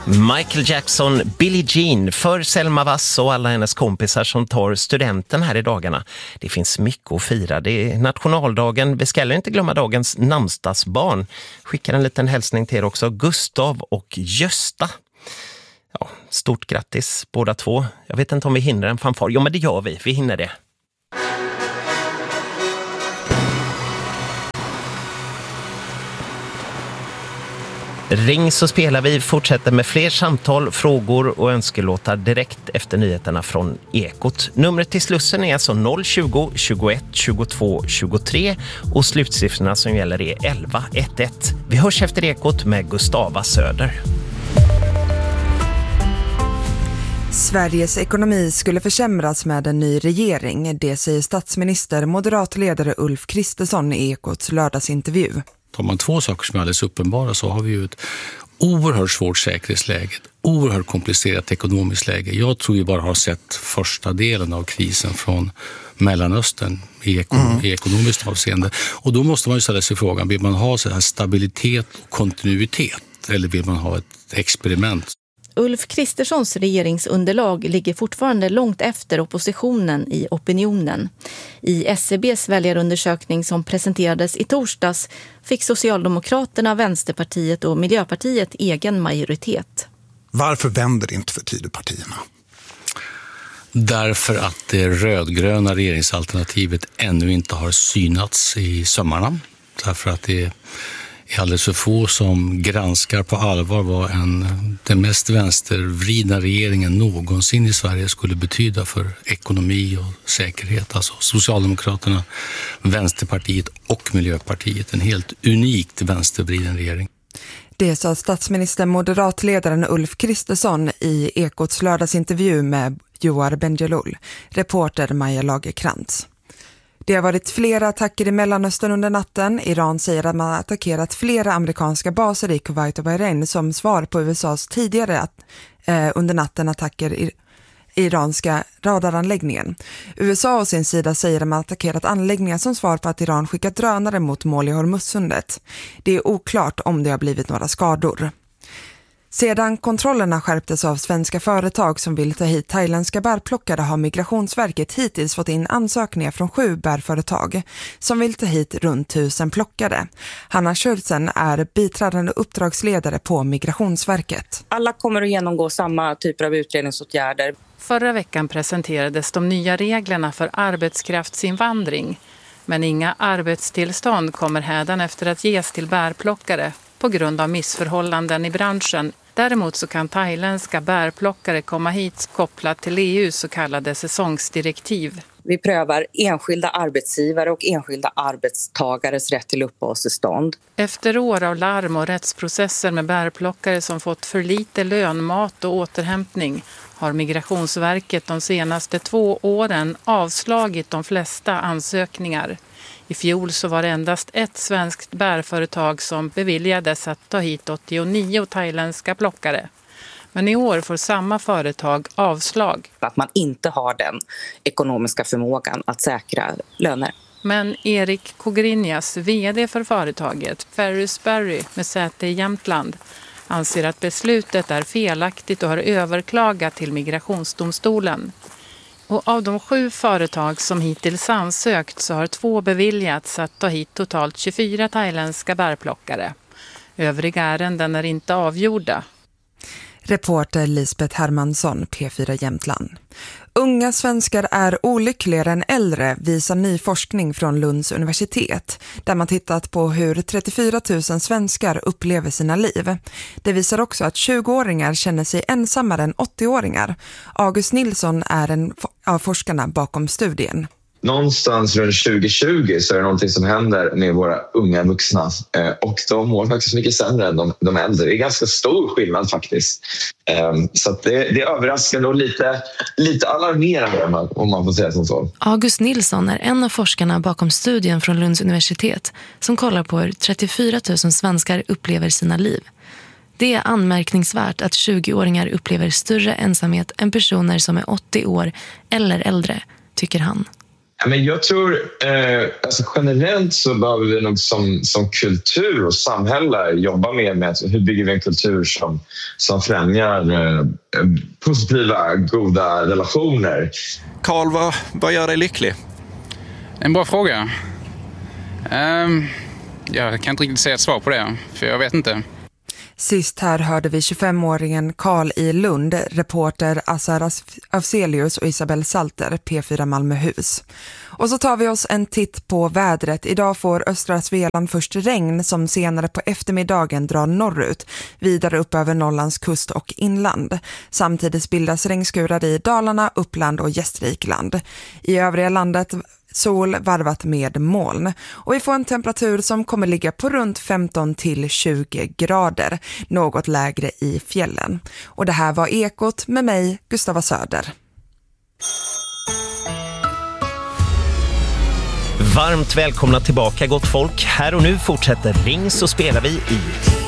Michael Jackson, Billie Jean, för Selma Wass och alla hennes kompisar som tar studenten här i dagarna. Det finns mycket att fira. Det är nationaldagen. Vi ska inte glömma dagens namnsdagsbarn. Skickar en liten hälsning till er också. Gustav och Gösta. Ja, stort grattis båda två. Jag vet inte om vi hinner en fanfar. Ja, men det gör vi. Vi hinner det. Ring så spelar vi, fortsätter med fler samtal, frågor och önskelåtar direkt efter nyheterna från Ekot. Numret till Slussen är alltså 020 21 22 23 och slutsiffrorna som gäller är 11 11. Vi hörs efter Ekot med Gustava Söder. Sveriges ekonomi skulle försämras med en ny regering. Det säger statsminister, moderatledare Ulf Kristersson i Ekots lördagsintervju. Tar man två saker som är alldeles uppenbara så har vi ju ett oerhört svårt säkerhetsläge, ett oerhört komplicerat ekonomiskt läge. Jag tror vi bara har sett första delen av krisen från Mellanöstern i ekonomiskt avseende. Och då måste man ju ställa sig frågan, vill man ha så här stabilitet och kontinuitet eller vill man ha ett experiment? Ulf Kristerssons regeringsunderlag ligger fortfarande långt efter oppositionen i opinionen. I SCBs väljarundersökning som presenterades i torsdags fick Socialdemokraterna, Vänsterpartiet och Miljöpartiet egen majoritet. Varför vänder det inte för Tidöpartierna? Därför att det rödgröna regeringsalternativet ännu inte har synats i sömmarna. Därför att det är alldeles för få som granskar på allvar vad den mest vänstervridna regeringen någonsin i Sverige skulle betyda för ekonomi och säkerhet. Alltså Socialdemokraterna, Vänsterpartiet och Miljöpartiet. En helt unikt vänstervriden regering. Det sa statsminister moderatledaren Ulf Kristersson i Ekots lördagsintervju med Joar Bendjelloul, reporter Maja Lagerkrantz. Det har varit flera attacker i Mellanöstern under natten. Iran säger att man har attackerat flera amerikanska baser i Kuwait och Bahrain som svar på USAs tidigare under natten attacker i iranska radaranläggningen. USA å sin sida säger att man attackerat anläggningar som svar på att Iran skickat drönare mot mål i Hormuzsundet. Det är oklart om det har blivit några skador. Sedan kontrollerna skärptes av svenska företag som vill ta hit thailändska bärplockare har Migrationsverket hittills fått in ansökningar från 7 bärföretag som vill ta hit runt 1000 plockare. Hanna Schultzen är biträdande uppdragsledare på Migrationsverket. Alla kommer att genomgå samma typer av utredningsåtgärder. Förra veckan presenterades de nya reglerna för arbetskraftsinvandring. Men inga arbetstillstånd kommer hädanefter att ges till bärplockare på grund av missförhållanden i branschen. Däremot så kan thailändska bärplockare komma hit kopplat till EUs så kallade säsongsdirektiv. Vi prövar enskilda arbetsgivare och enskilda arbetstagares rätt till uppehållstillstånd. Efter år av larm och rättsprocesser med bärplockare som fått för lite lön, mat och återhämtning har Migrationsverket de senaste 2 åren avslagit de flesta ansökningar. I fjol så var det endast ett svenskt bärföretag som beviljades att ta hit 89 thailändska plockare. Men i år får samma företag avslag. Att man inte har den ekonomiska förmågan att säkra löner. Men Erik Kogrinjas, vd för företaget Ferrisberry med säte i Jämtland, anser att beslutet är felaktigt och har överklagat till Migrationsdomstolen. Och av de 7 företag som hittills ansökt så har 2 beviljats att ta hit totalt 24 thailändska bärplockare. Övriga ärenden är inte avgjorda. Reporter Lisbeth Hermansson, P4 Jämtland. Unga svenskar är olyckligare än äldre, visar ny forskning från Lunds universitet, där man tittat på hur 34 000 svenskar upplever sina liv. Det visar också att 20-åringar känner sig ensammare än 80-åringar. August Nilsson är en av forskarna bakom studien. Någonstans runt 2020 så är det någonting som händer med våra unga vuxna och de mår faktiskt mycket sämre än de äldre. Det är ganska stor skillnad faktiskt. Så att det är överraskande och lite alarmerande om man får säga som så. August Nilsson är en av forskarna bakom studien från Lunds universitet som kollar på hur 34 000 svenskar upplever sina liv. Det är anmärkningsvärt att 20-åringar upplever större ensamhet än personer som är 80 år eller äldre, tycker han. Men jag tror alltså generellt så behöver vi nog som kultur och samhälle jobba med hur bygger vi en kultur som främjar positiva, goda relationer. Carl, vad gör dig lycklig? En bra fråga. Jag kan inte riktigt säga ett svar på det, för jag vet inte. Sist här hörde vi 25-åringen Carl i Lund, reporter Azar Afzelius och Isabel Salter, P4 Malmöhus. Och så tar vi oss en titt på vädret. Idag får östra Svealand först regn som senare på eftermiddagen drar norrut, vidare upp över Norrlands kust och inland. Samtidigt bildas regnskurar i Dalarna, Uppland och Gästrikland. I övriga landet sol varvat med moln. Och vi får en temperatur som kommer ligga på runt 15 till 20 grader, något lägre i fjällen. Och det här var Ekot med mig, Gustava Söder. Varmt välkomna tillbaka, gott folk. Här och nu fortsätter Ring så spelar vi i